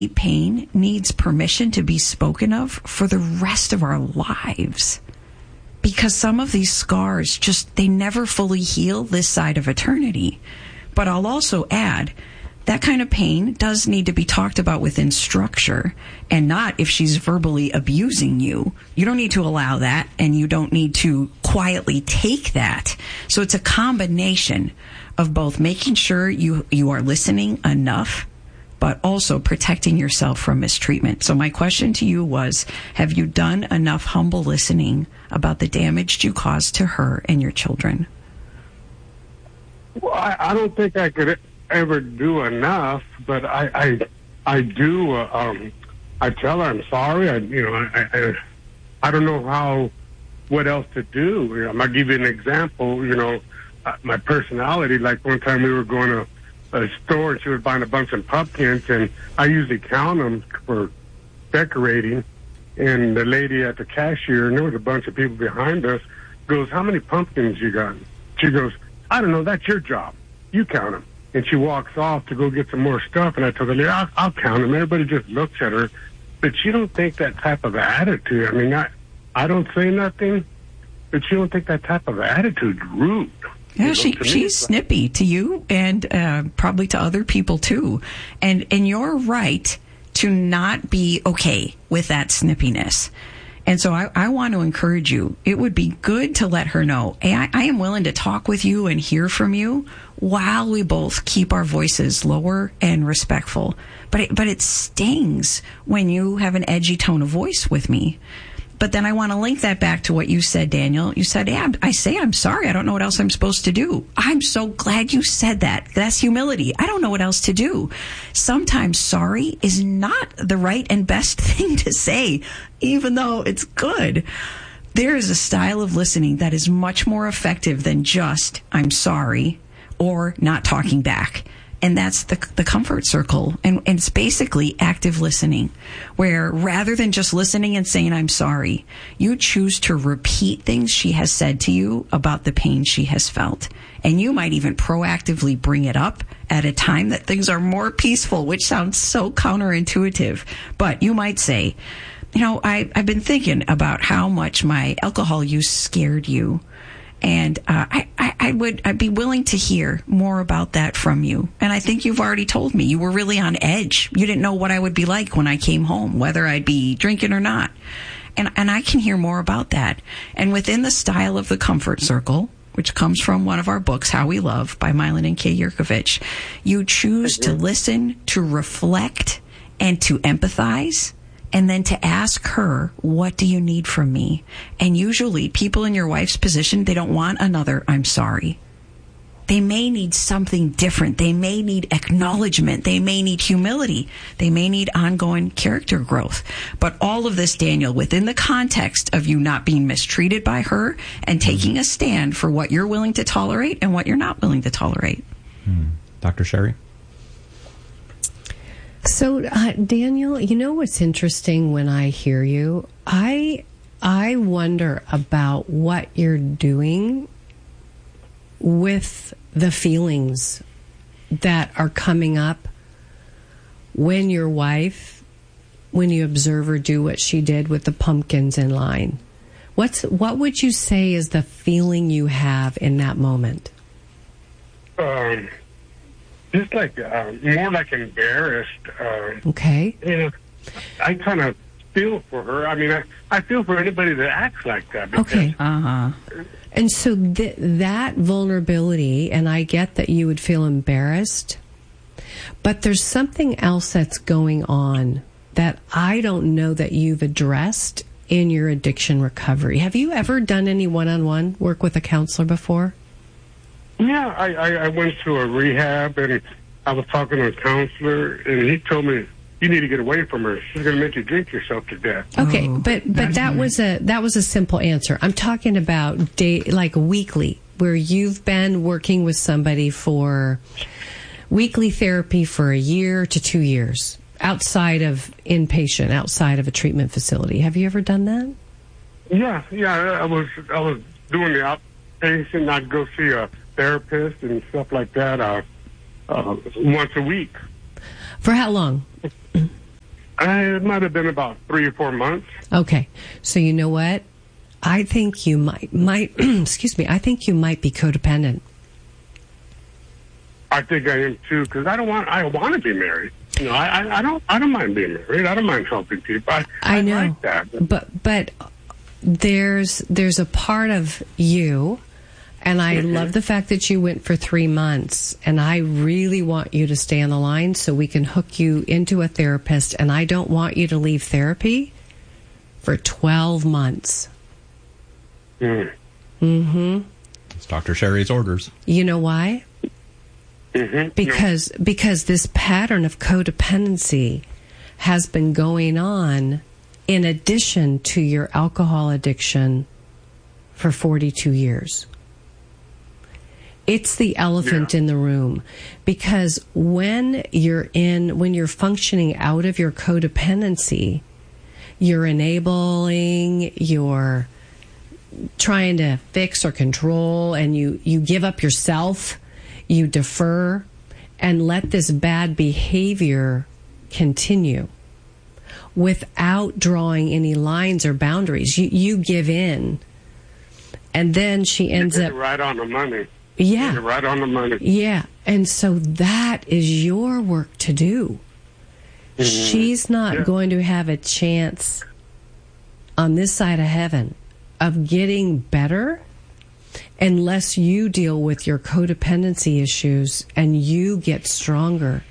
pain needs permission to be spoken of for the rest of our lives. Because some of these scars they never fully heal this side of eternity. But I'll also add, that kind of pain does need to be talked about within structure, and not if she's verbally abusing you. You don't need to allow that, and you don't need to quietly take that. So it's a combination of both making sure you are listening enough, but also protecting yourself from mistreatment. So my question to you was, have you done enough humble listening about the damage you caused to her and your children? Well, I don't think I could ever do enough, but I do. I tell her I'm sorry. I don't know what else to do. I'm gonna give you an example. My personality. Like one time we were going to a store and she was buying a bunch of pumpkins, and I usually count them for decorating. And the lady at the cashier, and there was a bunch of people behind us, goes, "How many pumpkins you got?" She goes, "I don't know. That's your job. You count them." And she walks off to go get some more stuff. And I told her, I'll count them. Everybody just looks at her. But she don't think that type of attitude. I mean, I don't say nothing, but she don't think that type of attitude rude. Yeah, she's snippy to you and probably to other people too. And you're right to not be okay with that snippiness. And so I want to encourage you. It would be good to let her know, hey, I am willing to talk with you and hear from you while we both keep our voices lower and respectful. But it stings when you have an edgy tone of voice with me. But then I want to link that back to what you said, Daniel. You said, yeah, I say I'm sorry. I don't know what else I'm supposed to do. I'm so glad you said that. That's humility. I don't know what else to do. Sometimes sorry is not the right and best thing to say, even though it's good. There is a style of listening that is much more effective than just, I'm sorry, or not talking back. And that's the comfort circle. And it's basically active listening, where rather than just listening and saying, I'm sorry, you choose to repeat things she has said to you about the pain she has felt. And you might even proactively bring it up at a time that things are more peaceful, which sounds so counterintuitive. But you might say, I've been thinking about how much my alcohol use scared you. And I'd be willing to hear more about that from you. And I think you've already told me you were really on edge. You didn't know what I would be like when I came home, whether I'd be drinking or not. And I can hear more about that. And within the style of the comfort circle, which comes from one of our books, How We Love, by Milan and Kay Yerkovich, you choose to listen, to reflect, and to empathize. And then to ask her, what do you need from me? And usually people in your wife's position, they don't want another I'm sorry. They may need something different. They may need acknowledgement. They may need humility. They may need ongoing character growth. But all of this, Daniel, within the context of you not being mistreated by her and taking a stand for what you're willing to tolerate and what you're not willing to tolerate. Dr. Sherry? So, Daniel, you know what's interesting when I hear you? I wonder about what you're doing with the feelings that are coming up when your wife, when you observe her do what she did with the pumpkins in line. What would you say is the feeling you have in that moment? Just like more like embarrassed. Okay. I kind of feel for her. I mean, I feel for anybody that acts like that. Okay. And so that vulnerability, and I get that you would feel embarrassed, but there's something else that's going on that I don't know that you've addressed in your addiction recovery. Have you ever done any one-on-one work with a counselor before? Yeah, I went to a rehab, and I was talking to a counselor, and he told me, you need to get away from her. She's going to make you drink yourself to death. Okay, but that was a simple answer. I'm talking about weekly, where you've been working with somebody for weekly therapy for a year to 2 years, outside of inpatient, outside of a treatment facility. Have you ever done that? Yeah, I was doing the outpatient. I'd go see a therapist and stuff like that once a week. For how long? It might have been about 3 or 4 months. Okay. So you know what? I think you might excuse me, I think you might be codependent. I think I am too, because I want to be married. You know, I don't mind being married. I don't mind helping people. I know. like that. But there's a part of you, and I love the fact that you went for 3 months, and I really want you to stay on the line so we can hook you into a therapist, and I don't want you to leave therapy for 12 months. Mm-hmm. It's Dr. Sherry's orders. You know why? Because this pattern of codependency has been going on in addition to your alcohol addiction for 42 years. It's the elephant in the room, because when you're functioning out of your codependency, you're enabling, you're trying to fix or control, and you give up yourself, you defer, and let this bad behavior continue without drawing any lines or boundaries. You give in, and then she ends up right on the money. Yeah. You're right on the money. Yeah. And so that is your work to do. She's not going to have a chance on this side of heaven of getting better unless you deal with your codependency issues and you get stronger.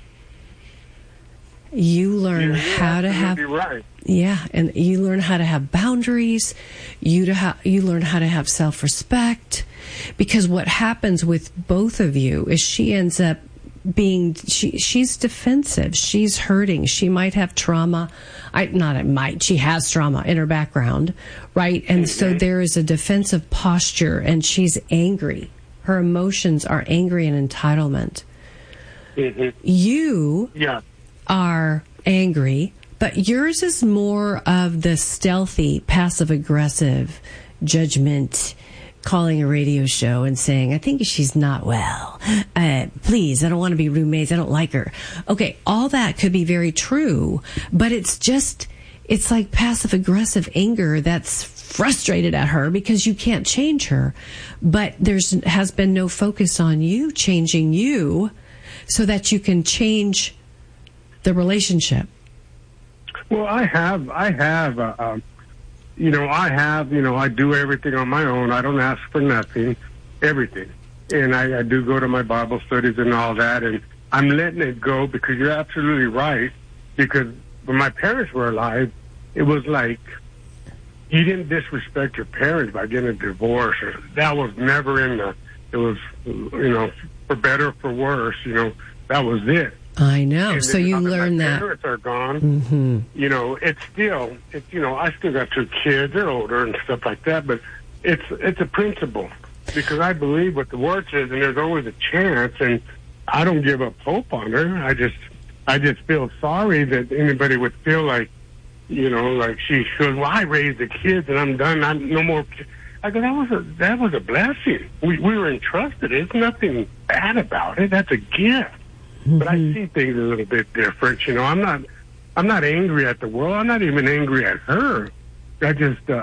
You learn how to have... Right. Yeah, and you learn how to have boundaries. You learn how to have self-respect. Because what happens with both of you is she ends up being... She's defensive. She's hurting. She might have trauma. She has trauma in her background, right? And so there is a defensive posture, and she's angry. Her emotions are angry and entitlement. You are angry, but yours is more of the stealthy, passive-aggressive judgment, calling a radio show and saying, I think she's not well. Please, I don't want to be roommates. I don't like her. Okay, all that could be very true, but it's like passive-aggressive anger that's frustrated at her because you can't change her. But has been no focus on you changing you so that you can change the relationship. Well, I do everything on my own. I don't ask for nothing, everything. And I do go to my Bible studies and all that, and I'm letting it go because you're absolutely right. Because when my parents were alive, it was like you didn't disrespect your parents by getting a divorce. That was never it was, for better or for worse, that was it. I know. And so you learn that. My parents are gone. It's still, I still got 2 kids. They're older and stuff like that, but it's a principle because I believe what the word says, and there's always a chance, and I don't give up hope on her. I just feel sorry that anybody would feel like, like she should. Well, I raised the kids and I'm done. I'm no more. I go, that was a blessing. We were entrusted. There's nothing bad about it. That's a gift. But I see things a little bit different. I'm not angry at the world. I'm not even angry at her. I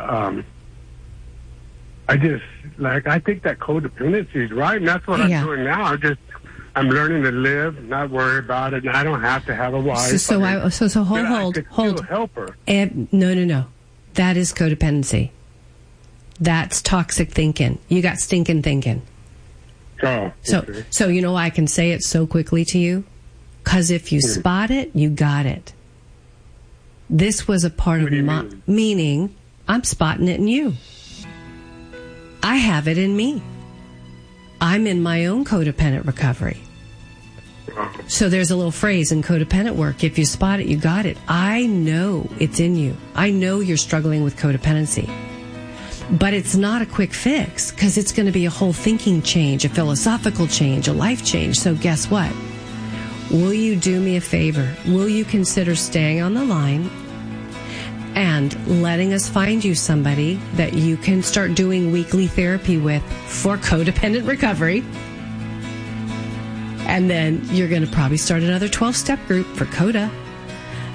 think that codependency is right, and that's what I'm doing now. I'm learning to live, not worry about it, and I don't have to have a wife. So hold. Help her. No. That is codependency. That's toxic thinking. You got stinking thinking. Oh, okay. So you know why I can say it so quickly to you? Because if you spot it, you got it. This was a part of my... Meaning, I'm spotting it in you. I have it in me. I'm in my own codependent recovery. So there's a little phrase in codependent work, if you spot it, you got it. I know it's in you. I know you're struggling with codependency. But it's not a quick fix because it's going to be a whole thinking change, a philosophical change, a life change. So guess what? Will you do me a favor? Will you consider staying on the line and letting us find you somebody that you can start doing weekly therapy with for codependent recovery? And then you're going to probably start another 12-step group for CODA.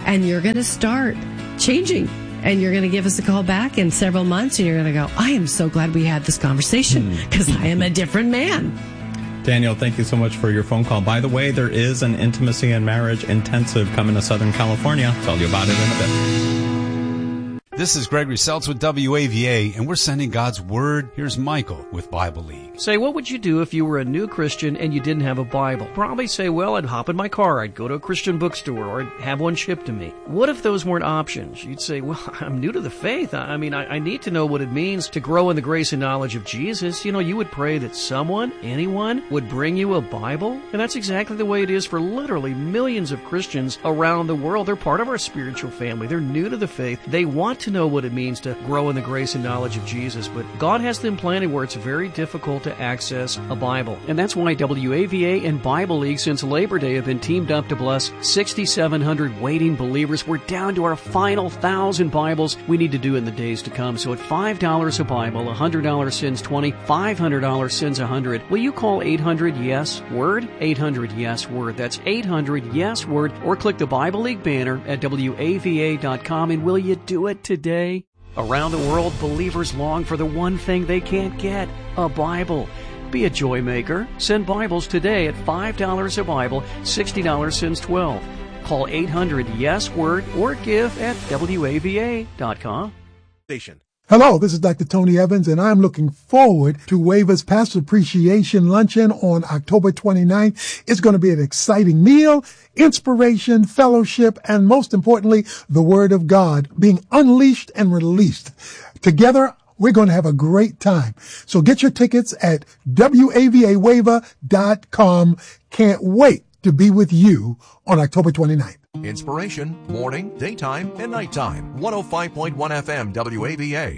and you're going to start changing. And you're going to give us a call back in several months, and you're going to go, I am so glad we had this conversation because I am a different man. Daniel, thank you so much for your phone call. By the way, there is an Intimacy and Marriage Intensive coming to Southern California. I'll tell you about it in a bit. This is Gregory Seltz with WAVA, and we're sending God's Word. Here's Michael with Bible League. Say, what would you do if you were a new Christian and you didn't have a Bible? Probably say, well, I'd hop in my car, I'd go to a Christian bookstore, or I'd have one shipped to me. What if those weren't options? You'd say, well, I'm new to the faith. I need to know what it means to grow in the grace and knowledge of Jesus. You would pray that someone, anyone, would bring you a Bible. And that's exactly the way it is for literally millions of Christians around the world. They're part of our spiritual family. They're new to the faith. They want to know what it means to grow in the grace and knowledge of Jesus, but God has them planted where it's very difficult to access a Bible. And that's why WAVA and Bible League since Labor Day have been teamed up to bless 6,700 waiting believers. We're down to our final 1,000 Bibles we need to do in the days to come. So at $5 a Bible, $100 sends 20, $500 sends 100. Will you call 800-YES-WORD? 800-YES-WORD. That's 800-YES-WORD. Or click the Bible League banner at WAVA.com, and will you do it today? Around the world, believers long for the one thing they can't get, a Bible. Be a joy maker. Send Bibles today at $5 a Bible, $60 sends 12. Call 800-YES-WORD or give at WAVA.com. Hello, this is Dr. Tony Evans, and I'm looking forward to WAVA's Pastor Appreciation Luncheon on October 29th. It's going to be an exciting meal, inspiration, fellowship, and most importantly, the Word of God being unleashed and released. Together, we're going to have a great time. So get your tickets at WAVAWAVA.com. Can't wait to be with you on October 29th. Inspiration, morning, daytime, and nighttime. 105.1 FM WAVA.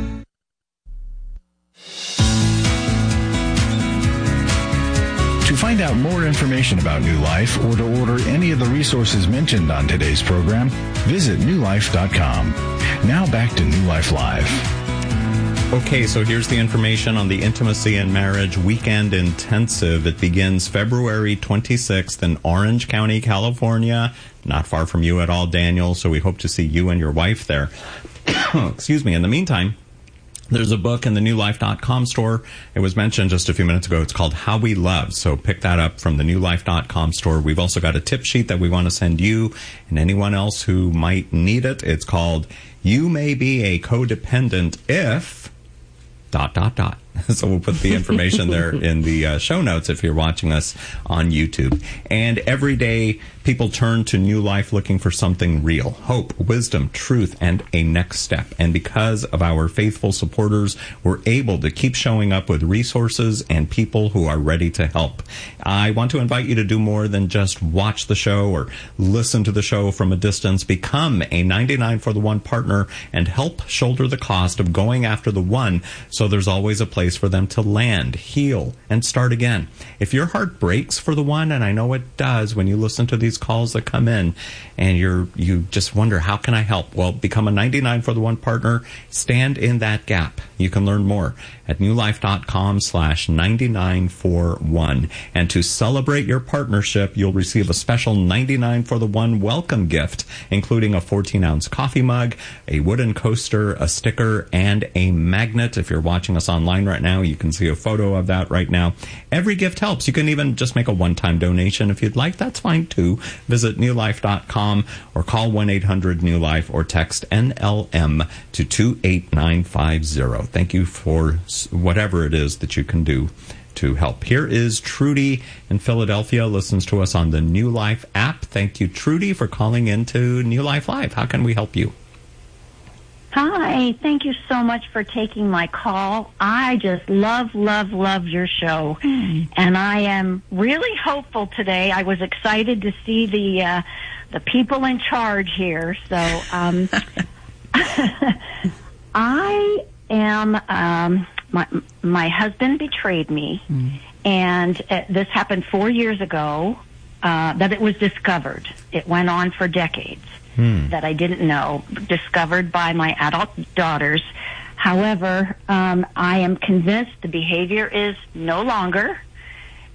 To find out more information about New Life or to order any of the resources mentioned on today's program, visit newlife.com. Now back to New Life Live. Okay, so here's the information on the Intimacy and Marriage Weekend Intensive. It begins February 26th in Orange County, California. Not far from you at all, Daniel, so we hope to see you and your wife there. Excuse me. In the meantime, there's a book in the newlife.com store. It was mentioned just a few minutes ago. It's called How We Love. So pick that up from the newlife.com store. We've also got a tip sheet that we want to send you and anyone else who might need it. It's called You May Be a Codependent If... ... So we'll put the information there in the show notes if you're watching us on YouTube. And every day, people turn to New Life looking for something real, hope, wisdom, truth, and a next step. And because of our faithful supporters, we're able to keep showing up with resources and people who are ready to help. I want to invite you to do more than just watch the show or listen to the show from a distance. Become a 99 for the One partner and help shoulder the cost of going after the one, so there's always a place for them to land, heal, and start again. If your heart breaks for the one, and I know it does when you listen to these calls that come in, and you just wonder, how can I help? Well, become a 99 for the One partner. Stand in that gap. You can learn more at newlife.com/99for1. And to celebrate your partnership, you'll receive a special 99 for the One welcome gift, including a 14-ounce coffee mug, a wooden coaster, a sticker, and a magnet. If you're watching us online right now, you can see a photo of that right now. Every gift helps. You can even just make a one-time donation if you'd like. That's fine, too. Visit newlife.com or call 1-800-NEW-LIFE or text NLM to 28950. Thank you for whatever it is that you can do to help. Here is Trudy in Philadelphia, listens to us on the New Life app. Thank you, Trudy, for calling into New Life Live. How can we help you? Hi, thank you so much for taking my call. I just love your show, and I am really hopeful today. I was excited to see the people in charge here. So I am my husband betrayed me, and this happened 4 years ago. That it was discovered. It went on for decades. That I didn't know, discovered by my adult daughters. However, I am convinced the behavior is no longer,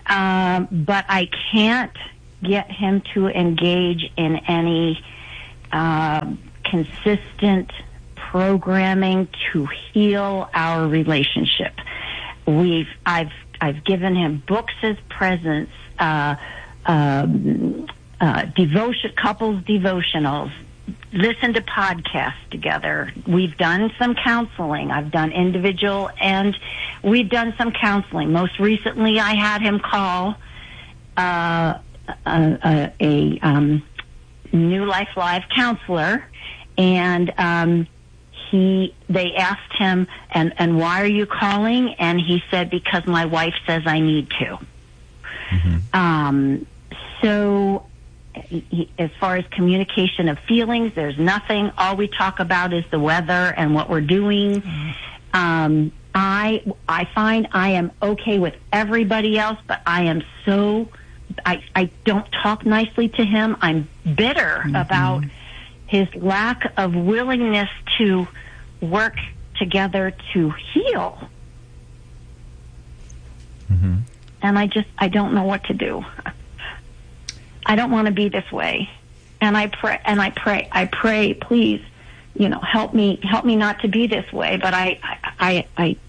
but I can't get him to engage in any consistent programming to heal our relationship. I've given him books as presents, couples devotionals, listen to podcasts together. We've done some counseling. I've done individual, and we've done some counseling. Most recently, I had him call a New Life Live counselor, and they asked him, and why are you calling? And he said, because my wife says I need to. Mm-hmm. So as far as communication of feelings, there's nothing. All we talk about is the weather and what we're doing. Mm-hmm. I find I am okay with everybody else, but I am I don't talk nicely to him. I'm bitter mm-hmm. about his lack of willingness to work together to heal. Mm-hmm. And I don't know what to do. I don't want to be this way. And I pray, please, help me not to be this way. But I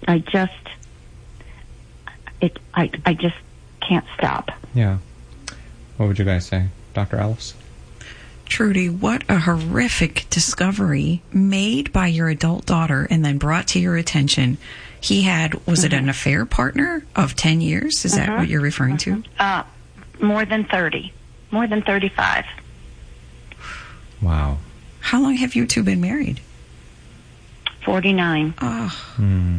just can't stop. Yeah. What would you guys say, Dr. Ellis? Trudy, what a horrific discovery made by your adult daughter and then brought to your attention. He was it an affair partner of 10 years? Is that what you're referring to? More than 30. More than 35. Wow. How long have you two been married? 49. Oh. Mm.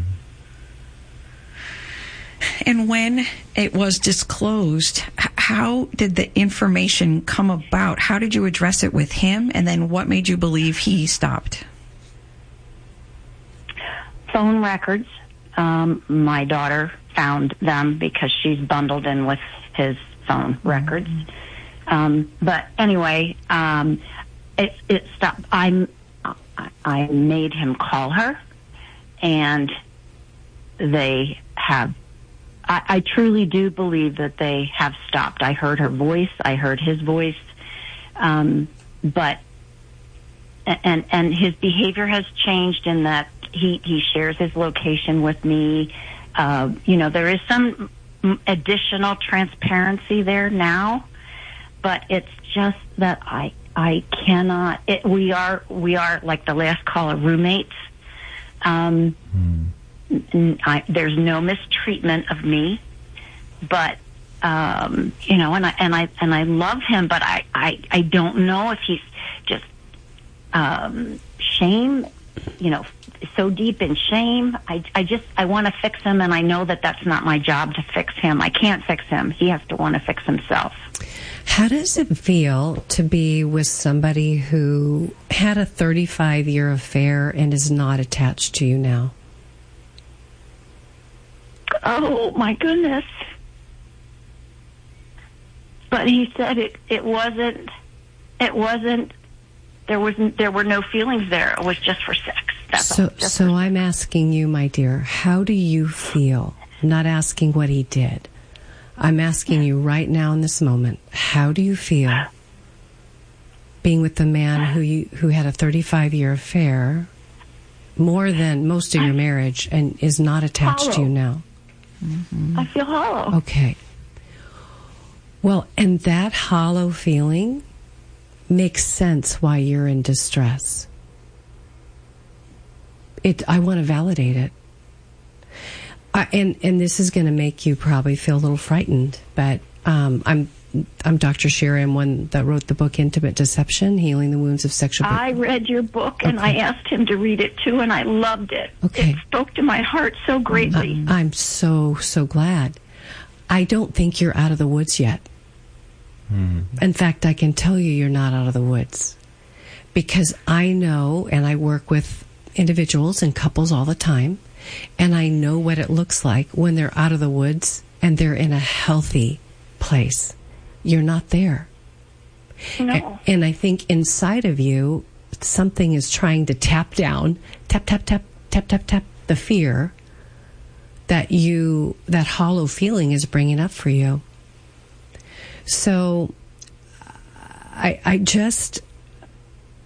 And when it was disclosed, how did the information come about? How did you address it with him? And then what made you believe he stopped? Phone records. My daughter found them because she's bundled in with his phone records. But anyway, it stopped. I made him call her, and they have. I truly do believe that they have stopped. I heard her voice. I heard his voice. But his behavior has changed in that he shares his location with me. There is some additional transparency there now, but it's just that I cannot. We are like the last caller, roommates. There's no mistreatment of me, but and I love him, but I don't know if he's just shame, so deep in shame. I want to fix him, and I know that that's not my job to fix him. I can't fix him. He has to want to fix himself. How does it feel to be with somebody who had a 35-year affair and is not attached to you now? Oh, my goodness. But he said it wasn't, there were no feelings there. It was just for sex. So I'm asking you, my dear, how do you feel? I'm not asking what he did. I'm asking you right now in this moment, how do you feel being with the man who had a 35-year affair, more than most of your marriage, and is not attached to you now? Mm-hmm. I feel hollow. Okay. Well, and that hollow feeling makes sense why you're in distress. I want to validate it. And this is going to make you probably feel a little frightened, but I'm Dr. Sherry. I'm one that wrote the book Intimate Deception, Healing the Wounds of Sexual... I read your book, and I asked him to read it, too, and I loved it. Okay. It spoke to my heart so greatly. I'm so glad. I don't think you're out of the woods yet. In fact, I can tell you're not out of the woods. Because I know, and I work with individuals and couples all the time, and I know what it looks like when they're out of the woods and they're in a healthy place. You're not there. No. And I think inside of you, something is trying to tap down, tap, the fear that hollow feeling is bringing up for you. So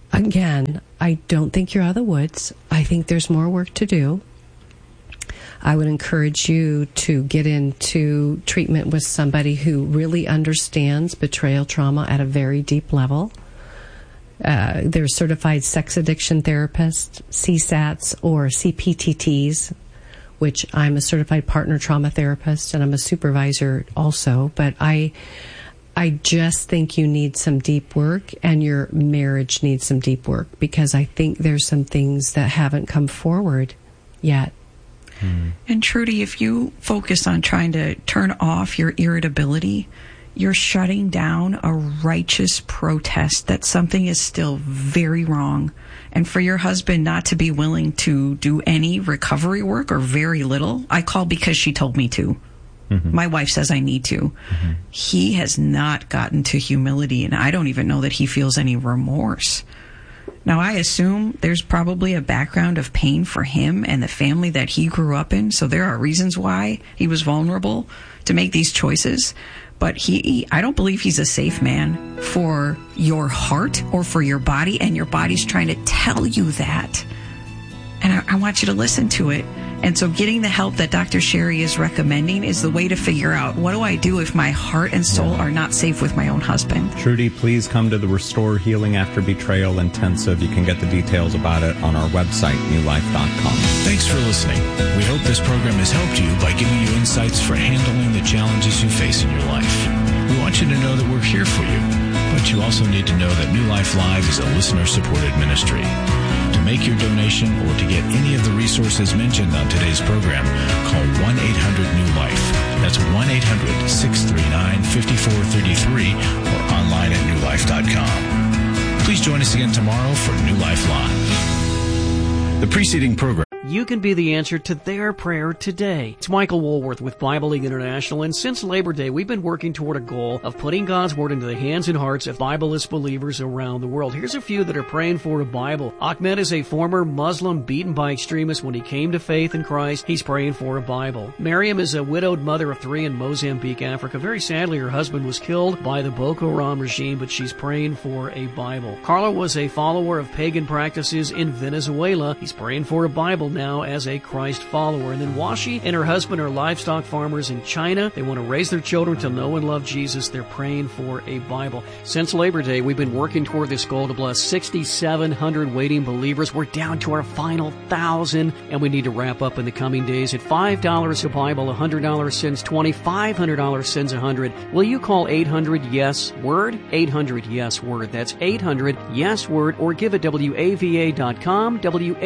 Again, I don't think you're out of the woods. I think there's more work to do. I would encourage you to get into treatment with somebody who really understands betrayal trauma at a very deep level. They're certified sex addiction therapists, CSATs, or CPTTs, which I'm a certified partner trauma therapist, and I'm a supervisor also. But I just think you need some deep work, and your marriage needs some deep work, because I think there's some things that haven't come forward yet. And Trudy, if you focus on trying to turn off your irritability, you're shutting down a righteous protest that something is still very wrong. And for your husband not to be willing to do any recovery work or very little, I call because she told me to. Mm-hmm. My wife says I need to. Mm-hmm. He has not gotten to humility, and I don't even know that he feels any remorse. Now, I assume there's probably a background of pain for him and the family that he grew up in, so there are reasons why he was vulnerable to make these choices. But I don't believe he's a safe man for your heart or for your body, and your body's trying to tell you that. And I want you to listen to it. And so getting the help that Dr. Sherry is recommending is the way to figure out, what do I do if my heart and soul are not safe with my own husband? Trudy, please come to the Restore Healing After Betrayal Intensive. You can get the details about it on our website, newlife.com. Thanks for listening. We hope this program has helped you by giving you insights for handling the challenges you face in your life. We want you to know that we're here for you, but you also need to know that New Life Live is a listener-supported ministry. To make your donation or to get any of the resources mentioned on today's program, call 1-800-NEW-LIFE. That's 1-800-639-5433 or online at newlife.com. Please join us again tomorrow for New Life Live. The preceding program. You can be the answer to their prayer today. It's Michael Woolworth with Bible League International, and since Labor Day, we've been working toward a goal of putting God's Word into the hands and hearts of Bibleless believers around the world. Here's a few that are praying for a Bible. Ahmed is a former Muslim beaten by extremists when he came to faith in Christ. He's praying for a Bible. Miriam is a widowed mother of 3 in Mozambique, Africa. Very sadly, her husband was killed by the Boko Haram regime, but she's praying for a Bible. Carla was a follower of pagan practices in Venezuela. He's praying for a Bible now as a Christ follower. And then Washi and her husband are livestock farmers in China. They want to raise their children to know and love Jesus. They're praying for a Bible. Since Labor Day, we've been working toward this goal to bless 6,700 waiting believers. We're down to our final 1,000, and we need to wrap up in the coming days. At $5 a Bible, $100 sends 20, $500 sends 100. Will you call 800-YES-WORD? 800-YES-WORD. That's 800-YES-WORD, or give at WAVA.com,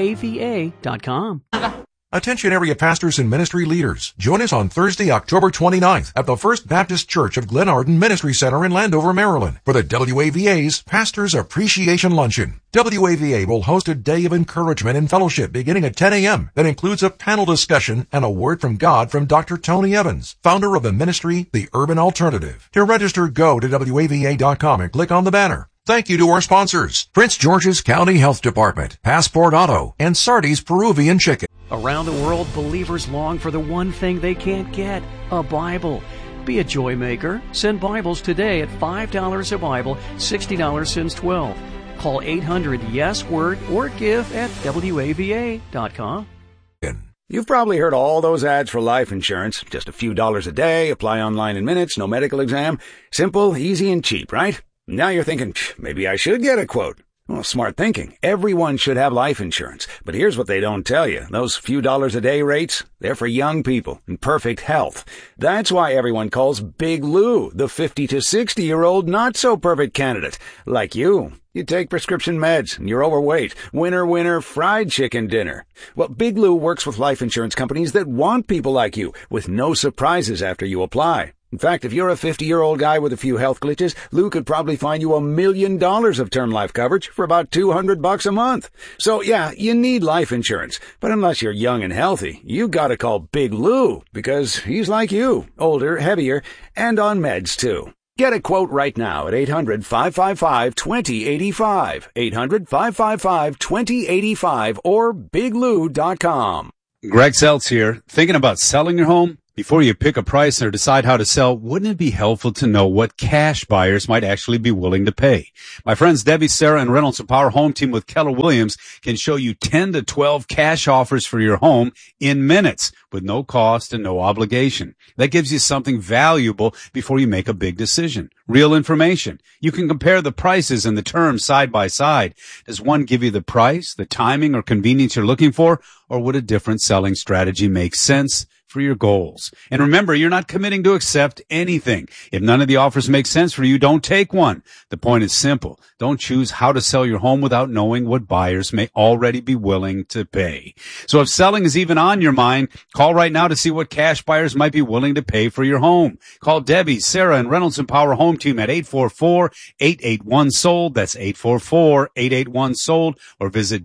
WAVA.com. Attention area pastors and ministry leaders. Join us on Thursday, October 29th at the First Baptist Church of Glenarden Ministry Center in Landover, Maryland for the WAVA's Pastors Appreciation Luncheon. WAVA will host a day of encouragement and fellowship beginning at 10 a.m. that includes a panel discussion and a word from God from Dr. Tony Evans, founder of the ministry, The Urban Alternative. To register, go to WAVA.com and click on the banner. Thank you to our sponsors, Prince George's County Health Department, Passport Auto, and Sardi's Peruvian Chicken. Around the world, believers long for the one thing they can't get, a Bible. Be a joy maker. Send Bibles today at $5 a Bible, $60 sends 12. Call 800-YES-WORD or give at WAVA.com. You've probably heard all those ads for life insurance. Just a few dollars a day, apply online in minutes, no medical exam. Simple, easy, and cheap, right? Now you're thinking, maybe I should get a quote. Well, smart thinking. Everyone should have life insurance. But here's what they don't tell you. Those few dollars a day rates, they're for young people in perfect health. That's why everyone calls Big Lou the 50 to 60-year-old not-so-perfect candidate. Like you. You take prescription meds, and you're overweight. Winner, winner, fried chicken dinner. Well, Big Lou works with life insurance companies that want people like you, with no surprises after you apply. In fact, if you're a 50-year-old guy with a few health glitches, Lou could probably find you $1 million of term life coverage for about $200 a month. So yeah, you need life insurance. But unless you're young and healthy, you gotta call Big Lou, because he's like you, older, heavier, and on meds too. Get a quote right now at 800-555-2085, 800-555-2085, or biglou.com. Greg Seltz here. Thinking about selling your home? Before you pick a price or decide how to sell, wouldn't it be helpful to know what cash buyers might actually be willing to pay? My friends Debbie, Sarah, and Reynolds of Power Home Team with Keller Williams can show you 10 to 12 cash offers for your home in minutes with no cost and no obligation. That gives you something valuable before you make a big decision. Real information. You can compare the prices and the terms side by side. Does one give you the price, the timing, or convenience you're looking for, or would a different selling strategy make sense for your goals? And remember, you're not committing to accept anything. If none of the offers make sense for you, don't take one. The point is simple. Don't choose how to sell your home without knowing what buyers may already be willing to pay. So if selling is even on your mind, call right now to see what cash buyers might be willing to pay for your home. Call Debbie, Sarah, and Reynolds and Power Home Team at 844-881-SOLD. That's 844-881-SOLD, or visit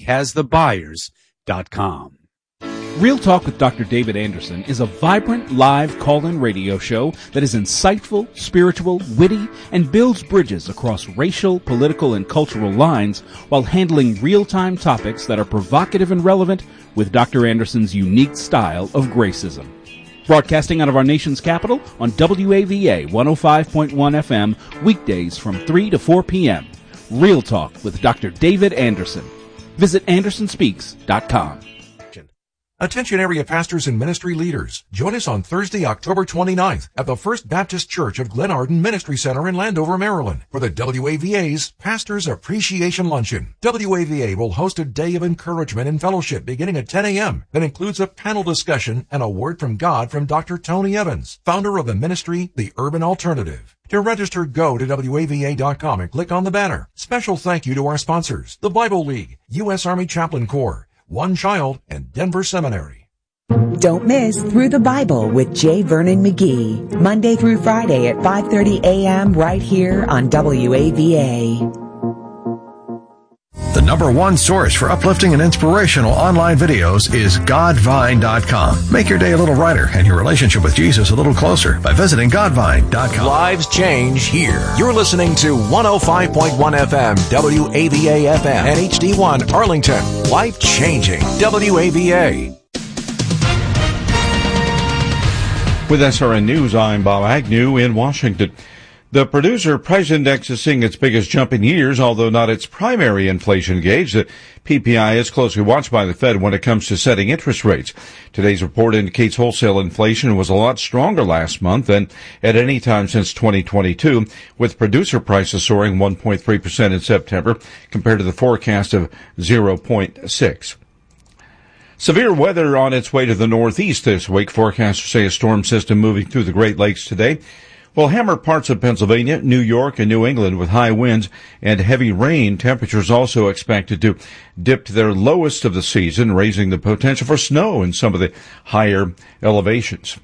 DebbieHasTheBuyers.com. Real Talk with Dr. David Anderson is a vibrant live call-in radio show that is insightful, spiritual, witty, and builds bridges across racial, political, and cultural lines while handling real-time topics that are provocative and relevant with Dr. Anderson's unique style of gracism. Broadcasting out of our nation's capital on WAVA 105.1 FM, weekdays from 3 to 4 p.m. Real Talk with Dr. David Anderson. Visit AndersonSpeaks.com. Attention area pastors and ministry leaders. Join us on Thursday, October 29th at the First Baptist Church of Glen Arden Ministry Center in Landover, Maryland for the WAVA's Pastors Appreciation Luncheon. WAVA will host a day of encouragement and fellowship beginning at 10 a.m. that includes a panel discussion and a word from God from Dr. Tony Evans, founder of the ministry, The Urban Alternative. To register, go to WAVA.com and click on the banner. Special thank you to our sponsors, the Bible League, U.S. Army Chaplain Corps, One Child, and Denver Seminary. Don't miss Through the Bible with J. Vernon McGee, Monday through Friday at 5:30 a.m. right here on WAVA. The number one source for uplifting and inspirational online videos is Godvine.com. Make your day a little brighter and your relationship with Jesus a little closer by visiting Godvine.com. Lives change here. You're listening to 105.1 FM, WAVA FM, and HD1 Arlington. Life changing WAVA. With SRN News, I'm Bob Agnew in Washington. The producer price index is seeing its biggest jump in years, although not its primary inflation gauge. The PPI is closely watched by the Fed when it comes to setting interest rates. Today's report indicates wholesale inflation was a lot stronger last month than at any time since 2022, with producer prices soaring 1.3% in September compared to the forecast of 0.6%. Severe weather on its way to the northeast this week. Forecasters say a storm system moving through the Great Lakes today will hammer parts of Pennsylvania, New York, and New England with high winds and heavy rain. Temperatures also expected to dip to their lowest of the season, raising the potential for snow in some of the higher elevations.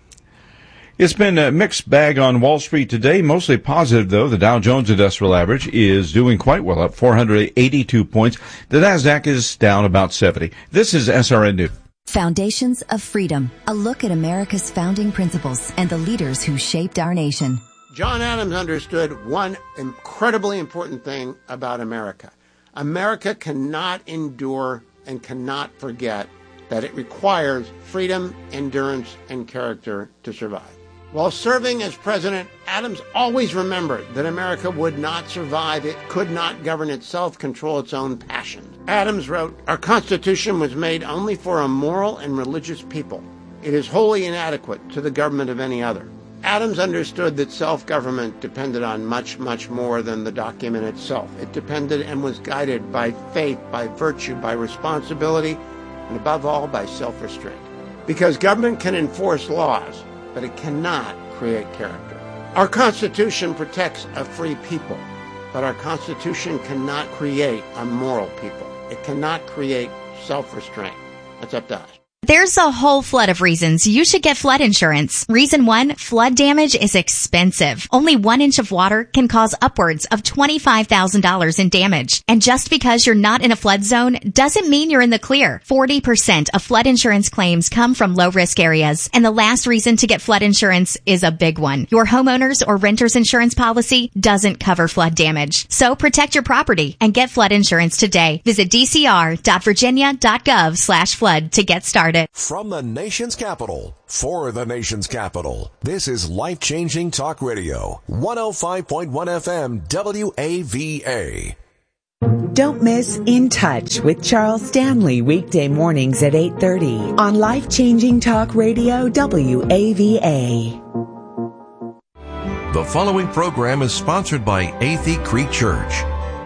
It's been a mixed bag on Wall Street today, mostly positive, though. The Dow Jones Industrial Average is doing quite well, up 482 points. The Nasdaq is down about 70. This is SRN News. Foundations of Freedom, a look at America's founding principles and the leaders who shaped our nation. John Adams understood one incredibly important thing about America. America cannot endure and cannot forget that it requires freedom, endurance, and character to survive. While serving as president, Adams always remembered that America would not survive, it could not govern itself, control its own passions. Adams wrote, "Our Constitution was made only for a moral and religious people. It is wholly inadequate to the government of any other." Adams understood that self-government depended on much, much more than the document itself. It depended and was guided by faith, by virtue, by responsibility, and above all, by self-restraint. Because government can enforce laws, but it cannot create character. Our Constitution protects a free people, but our Constitution cannot create a moral people. It cannot create self-restraint. That's up to us. There's a whole flood of reasons you should get flood insurance. Reason 1, flood damage is expensive. Only 1 inch of water can cause upwards of $25,000 in damage. And just because you're not in a flood zone doesn't mean you're in the clear. 40% of flood insurance claims come from low-risk areas. And the last reason to get flood insurance is a big one. Your homeowner's or renter's insurance policy doesn't cover flood damage. So protect your property and get flood insurance today. Visit dcr.virginia.gov/flood to get started. it. From the nation's capital, for the nation's capital, this is Life-Changing Talk Radio, 105.1 FM WAVA. Don't miss In Touch with Charles Stanley weekday mornings at 8:30 on Life-Changing Talk Radio WAVA. The following program is sponsored by Athey Creek Church.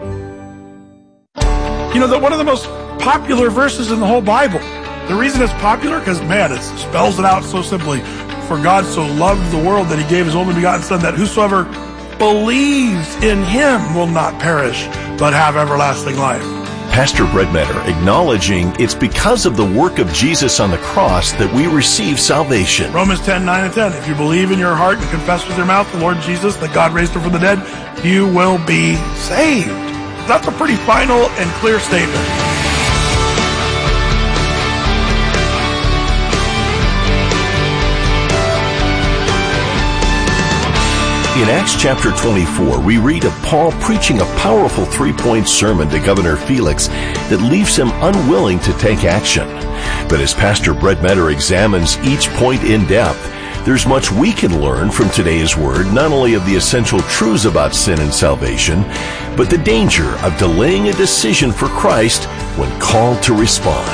You know, one of the most popular verses in the whole Bible. The reason it's popular, because, man, it spells it out so simply. For God so loved the world that he gave his only begotten Son, that whosoever believes in him will not perish, but have everlasting life. Pastor Bredmetter acknowledging it's because of the work of Jesus on the cross that we receive salvation. Romans 10:9 and 10. If you believe in your heart and confess with your mouth the Lord Jesus, that God raised him from the dead, you will be saved. That's a pretty final and clear statement. In Acts chapter 24, we read of Paul preaching a powerful three-point sermon to Governor Felix that leaves him unwilling to take action. But as Pastor Bredmetter examines each point in depth, there's much we can learn from today's word, not only of the essential truths about sin and salvation, but the danger of delaying a decision for Christ when called to respond.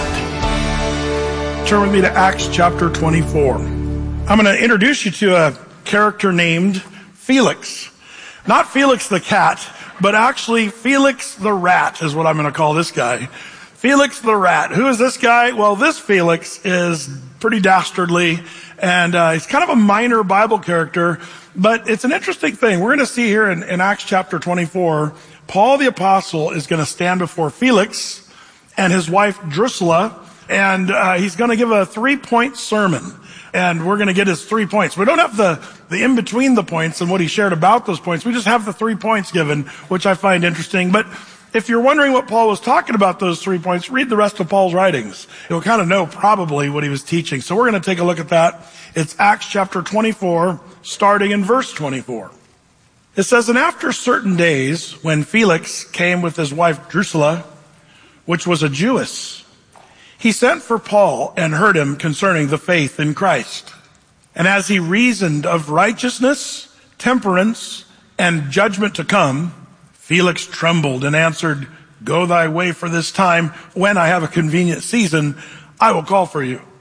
Turn with me to Acts chapter 24. I'm going to introduce you to a character named Felix. Not Felix the cat, but actually Felix the rat is what I'm going to call this guy. Felix the rat. Who is this guy? Well, this Felix is pretty dastardly, and he's kind of a minor Bible character, but it's an interesting thing. We're going to see here in Acts chapter 24, Paul the Apostle is going to stand before Felix and his wife Drusilla, and he's going to give a 3-point sermon. And we're going to get his 3 points. We don't have the in-between the points and what he shared about those points. We just have the 3 points given, which I find interesting. But if you're wondering what Paul was talking about those 3 points, read the rest of Paul's writings. You'll kind of know probably what he was teaching. So we're going to take a look at that. It's Acts chapter 24, starting in verse 24. It says, "And after certain days, when Felix came with his wife Drusilla, which was a Jewess, he sent for Paul and heard him concerning the faith in Christ. And as he reasoned of righteousness, temperance, and judgment to come, Felix trembled and answered, 'Go thy way for this time. When I have a convenient season, I will call for you.'"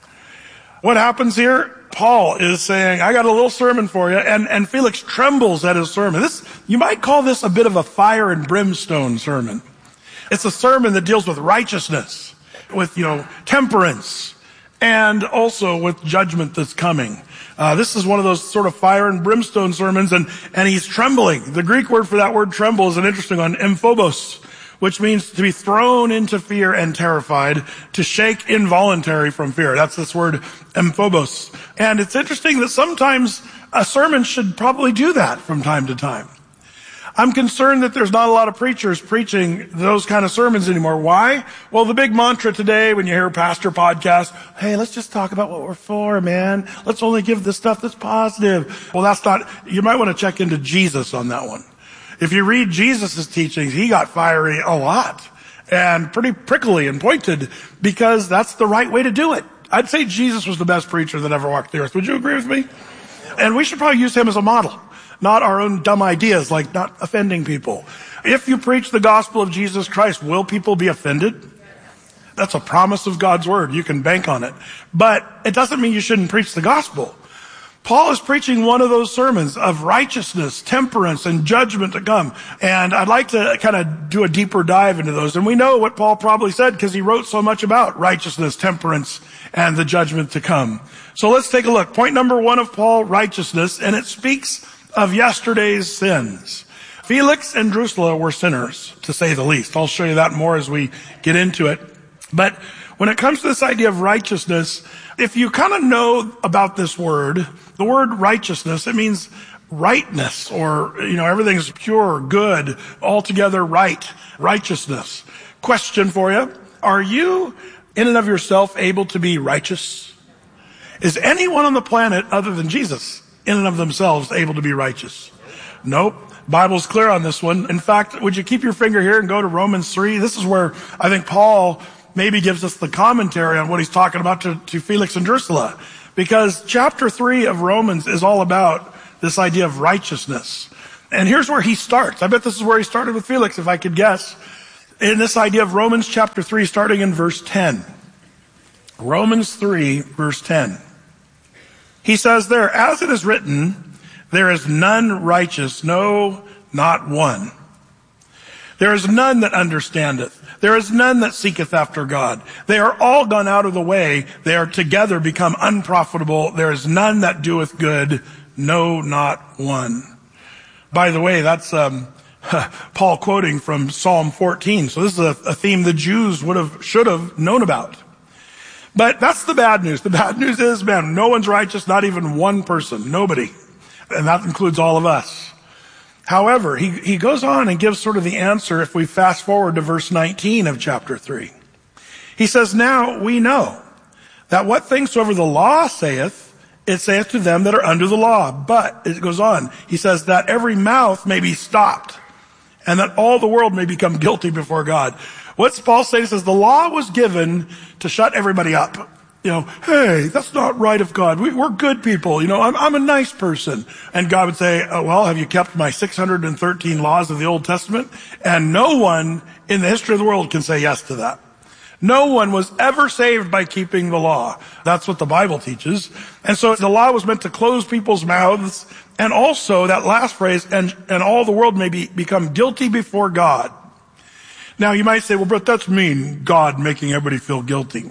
What happens here? Paul is saying, I got a little sermon for you, and Felix trembles at his sermon. You might call this a bit of a fire and brimstone sermon. It's a sermon that deals with righteousness, with, temperance, and also with judgment that's coming. This is one of those sort of fire and brimstone sermons, and he's trembling. The Greek word for that word tremble is an interesting one, emphobos, which means to be thrown into fear and terrified, to shake involuntary from fear. That's this word emphobos. And it's interesting that sometimes a sermon should probably do that from time to time. I'm concerned that there's not a lot of preachers preaching those kind of sermons anymore. Why? Well, the big mantra today when you hear pastor podcasts, hey, let's just talk about what we're for, man. Let's only give the stuff that's positive. Well, that's not, you might want to check into Jesus on that one. If you read Jesus' teachings, he got fiery a lot and pretty prickly and pointed because that's the right way to do it. I'd say Jesus was the best preacher that ever walked the earth. Would you agree with me? And we should probably use him as a model. Not our own dumb ideas, like not offending people. If you preach the gospel of Jesus Christ, will people be offended? That's a promise of God's word. You can bank on it. But it doesn't mean you shouldn't preach the gospel. Paul is preaching one of those sermons of righteousness, temperance, and judgment to come. And I'd like to kind of do a deeper dive into those. And we know what Paul probably said because he wrote so much about righteousness, temperance, and the judgment to come. So let's take a look. Point number 1 of Paul, righteousness, and it speaks of yesterday's sins. Felix and Drusilla were sinners, to say the least. I'll show you that more as we get into it. But when it comes to this idea of righteousness, if you kind of know about this word, the word righteousness, it means rightness, or, everything's pure, good, altogether right, righteousness. Question for you. Are you, in and of yourself, able to be righteous? Is anyone on the planet other than Jesus in and of themselves able to be righteous? Nope. Bible's clear on this one. In fact, would you keep your finger here and go to Romans 3? This is where I think Paul maybe gives us the commentary on what he's talking about to Felix and Drusilla. Because chapter 3 of Romans is all about this idea of righteousness. And here's where he starts. I bet this is where he started with Felix, if I could guess. In this idea of Romans chapter 3, starting in verse 10. Romans 3, verse 10. He says there, as it is written, there is none righteous, no, not one. There is none that understandeth. There is none that seeketh after God. They are all gone out of the way. They are together become unprofitable. There is none that doeth good, no, not one. By the way, that's Paul quoting from Psalm 14. So this is a theme the Jews should have known about. But that's the bad news. The bad news is, man, no one's righteous, not even one person, nobody. And that includes all of us. However, he goes on and gives sort of the answer if we fast forward to verse 19 of chapter 3. He says, now we know that what things soever the law saith, it saith to them that are under the law. But, it goes on, he says that every mouth may be stopped and that all the world may become guilty before God. What's Paul saying? He says the law was given to shut everybody up. Hey, that's not right of God. We're good people. I'm a nice person. And God would say, well, have you kept my 613 laws of the Old Testament? And no one in the history of the world can say yes to that. No one was ever saved by keeping the law. That's what the Bible teaches. And so the law was meant to close people's mouths. And also that last phrase, and all the world may become guilty before God. Now you might say, well, but that's mean, God making everybody feel guilty.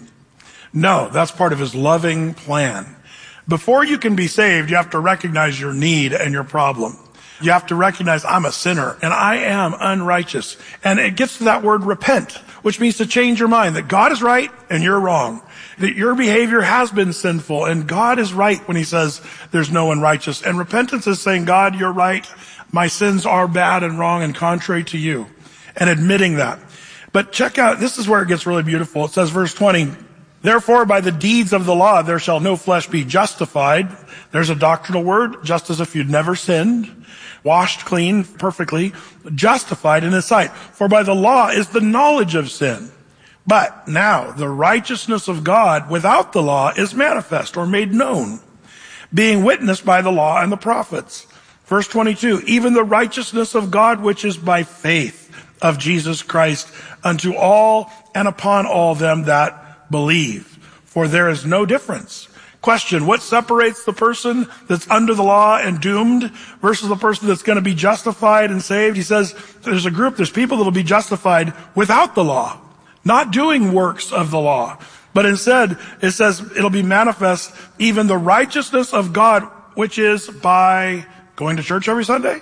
No, that's part of his loving plan. Before you can be saved, you have to recognize your need and your problem. You have to recognize I'm a sinner and I am unrighteous. And it gets to that word repent, which means to change your mind that God is right and you're wrong. That your behavior has been sinful and God is right when he says there's no one righteous. And repentance is saying, God, you're right. My sins are bad and wrong and contrary to you. And admitting that. But check out, this is where it gets really beautiful. It says verse 20, therefore by the deeds of the law there shall no flesh be justified. There's a doctrinal word, just as if you'd never sinned, washed clean perfectly, justified in his sight. For by the law is the knowledge of sin. But now the righteousness of God without the law is manifest or made known, being witnessed by the law and the prophets. Verse 22, even the righteousness of God which is by faith of Jesus Christ unto all and upon all them that believe. For there is no difference. Question, what separates the person that's under the law and doomed versus the person that's going to be justified and saved? He says there's people that will be justified without the law, not doing works of the law. But instead, it says it'll be manifest even the righteousness of God, which is by going to church every Sunday?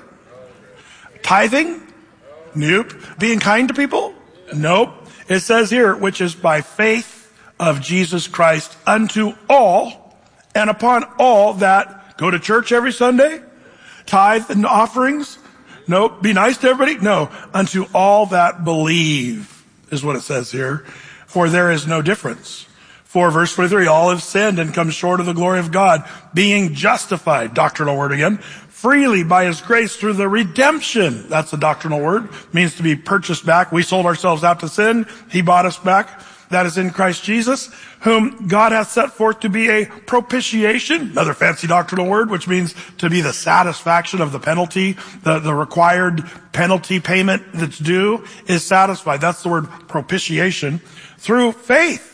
Tithing? Nope. Being kind to people? Nope. It says here, which is by faith of Jesus Christ unto all and upon all that go to church every Sunday, tithe and offerings. Nope. Be nice to everybody. No. Unto all that believe is what it says here. For there is no difference. For verse 23, all have sinned and come short of the glory of God, being justified, doctrinal word again, freely by his grace through the redemption. That's a doctrinal word. Means to be purchased back. We sold ourselves out to sin. He bought us back. That is in Christ Jesus, whom God hath set forth to be a propitiation. Another fancy doctrinal word, which means to be the satisfaction of the penalty. The required penalty payment that's due is satisfied. That's the word propitiation. Through faith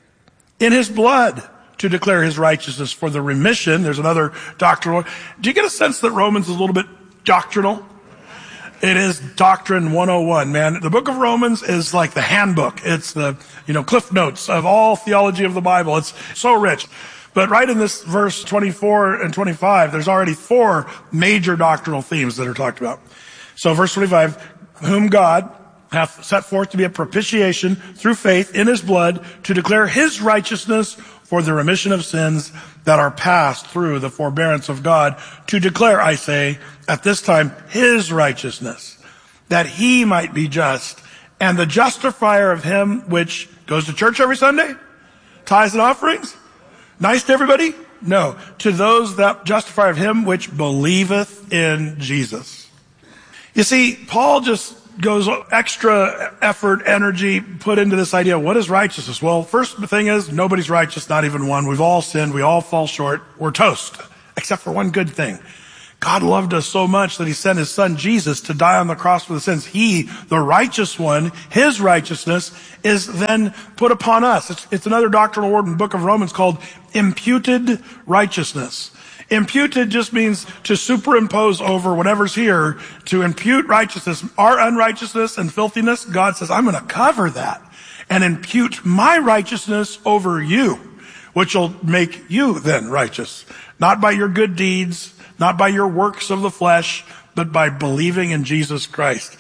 in his blood, to declare his righteousness for the remission. There's another doctrinal. Do you get a sense that Romans is a little bit doctrinal? It is Doctrine 101, man. The book of Romans is like the handbook. It's the, cliff notes of all theology of the Bible. It's so rich. But right in this verse 24 and 25, there's already 4 major doctrinal themes that are talked about. So verse 25, whom God hath set forth to be a propitiation through faith in his blood to declare his righteousness for the remission of sins that are passed through the forbearance of God, to declare, I say, at this time, his righteousness, that he might be just, and the justifier of him which goes to church every Sunday, tithes and offerings, nice to everybody? No, to those that justify of him which believeth in Jesus. You see, Paul just goes extra effort, energy put into this idea. What is righteousness? Well, first thing is nobody's righteous, not even one. We've all sinned. We all fall short. We're toast, except for one good thing. God loved us so much that he sent his son Jesus to die on the cross for the sins. He, the righteous one, his righteousness is then put upon us. It's another doctrinal word in the book of Romans called imputed righteousness. Imputed just means to superimpose over whatever's here, to impute righteousness. Our unrighteousness and filthiness, God says, I'm going to cover that and impute my righteousness over you, which will make you then righteous. Not by your good deeds, not by your works of the flesh, but by believing in Jesus Christ.